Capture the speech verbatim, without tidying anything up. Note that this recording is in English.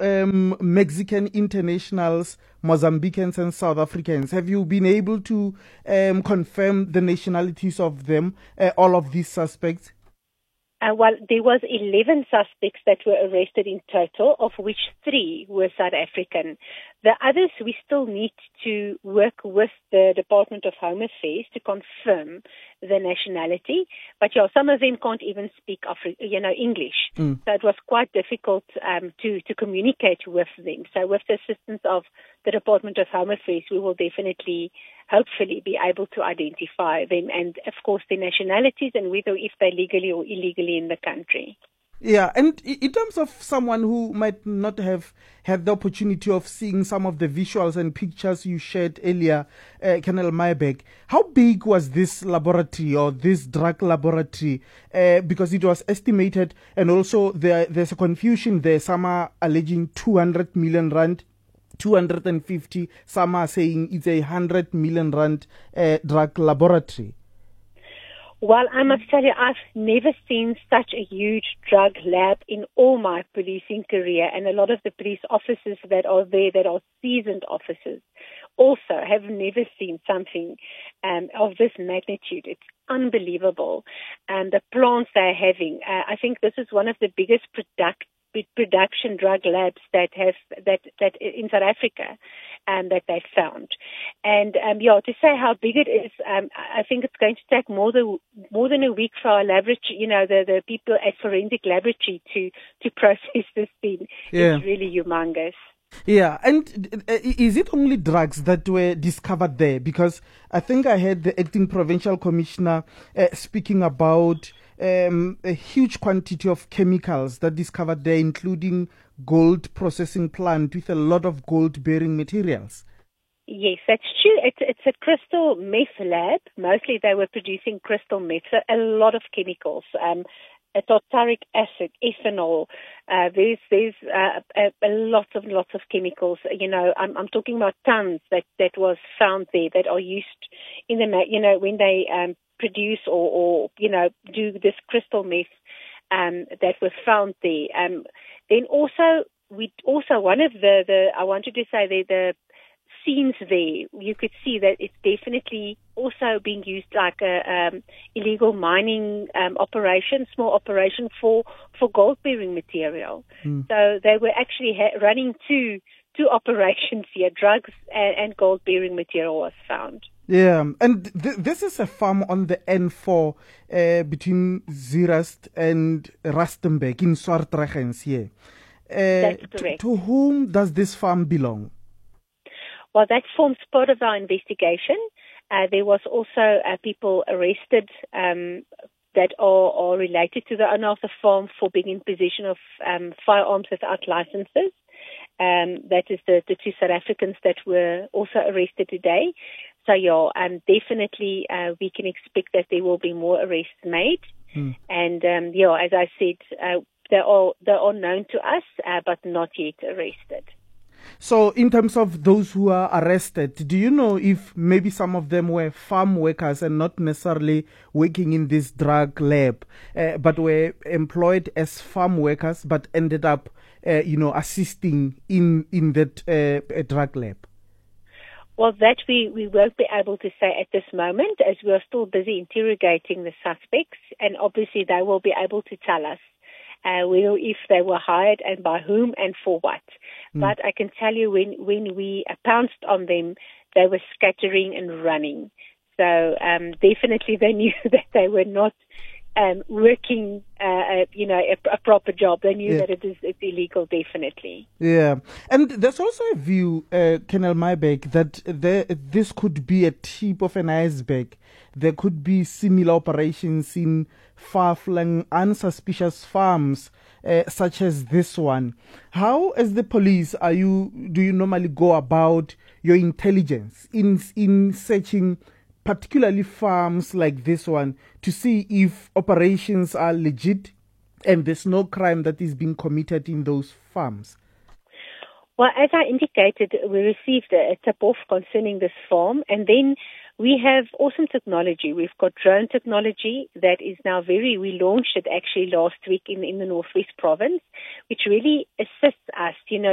um, Mexican internationals, Mozambicans and South Africans. Have you been able to um, confirm the nationalities of them, uh, all of these suspects? Uh, well, there was eleven suspects that were arrested in total, of which three were South African. The others, we still need to work with the Department of Home Affairs to confirm the nationality. But yeah, some of them can't even speak Afri- you know, English. Mm. So it was quite difficult um, to, to communicate with them. So with the assistance of the Department of Home Affairs, we will definitely, hopefully, be able to identify them and, of course, their nationalities and whether if they're legally or illegally in the country. Yeah, and in terms of someone who might not have had the opportunity of seeing some of the visuals and pictures you shared earlier, uh, Colonel Maiberg, how big was this laboratory or this drug laboratory? Uh, because it was estimated, and also there, there's a confusion there. Some are alleging two hundred million rand, two hundred fifty. Some are saying it's a one hundred million rand uh, drug laboratory. Well, I must tell you, I've never seen such a huge drug lab in all my policing career, and a lot of the police officers that are there that are seasoned officers also have never seen something um, of this magnitude. It's unbelievable. And the plants they're having, uh, I think this is one of the biggest product production drug labs that have that that in South Africa um, that they found. And um, yeah, to say how big it is, um, I think it's going to take more than more than a week for our laboratory, you know, the, the people at Forensic Laboratory to to process this thing. Yeah. It's really humongous. Yeah, and is it only drugs that were discovered there? Because I think I heard the acting provincial commissioner uh, speaking about um, a huge quantity of chemicals that discovered there, including gold processing plant with a lot of gold-bearing materials. Yes, that's true. It's, it's a crystal meth lab. Mostly they were producing crystal meth, so a lot of chemicals. Um, tartaric acid, ethanol. Uh, there's there's uh, a, a lot of lots of chemicals. You know, I'm I'm talking about tons that, that was found there that are used in the you know when they um, produce or, or you know do this crystal meth um, that was found there. Um, then also we also one of the the I wanted to say the the scenes there, you could see that it's definitely also being used like a um, illegal mining um, operation, small operation for, for gold-bearing material. Mm. So they were actually ha- running two two operations here, drugs and, and gold-bearing material was found. Yeah, and th- this is a farm on the N four uh, between Zeerust and Rustenburg in Swartregens here. Uh, That's correct. To, to whom does this farm belong? Well, that forms part of our investigation. Uh, there was also uh, people arrested um, that are, are related to the owner of the farm for being in possession of um, firearms without licenses. Um, that is the, the two South Africans that were also arrested today. So, yeah, um, definitely uh, we can expect that there will be more arrests made. Hmm. And, um, yeah, as I said, uh, they are, they are known to us, uh, but not yet arrested. So in terms of those who are arrested, do you know if maybe some of them were farm workers and not necessarily working in this drug lab, uh, but were employed as farm workers but ended up, uh, you know, assisting in, in that uh, drug lab? Well, that we, we won't be able to say at this moment, as we are still busy interrogating the suspects, and obviously they will be able to tell us Uh, whether if they were hired and by whom and for what. Mm. But I can tell you when, when we pounced on them, they were scattering and running. So um, definitely they knew that they were not um, working, uh, you know, a, a proper job. They knew yeah. that it is it's illegal, definitely. Yeah. And there's also a view, uh, Colonel Maiberg, that there, this could be a tip of an iceberg. There could be similar operations in far-flung, unsuspicious farms, uh, such as this one. How, as the police, are you? Do you normally go about your intelligence in in searching, particularly farms like this one, to see if operations are legit and there's no crime that is being committed in those farms? Well, as I indicated, we received a tip-off concerning this farm, and then we have awesome technology. We've got drone technology that is now very, we launched it actually last week in, in the Northwest Province, which really assists us, you know,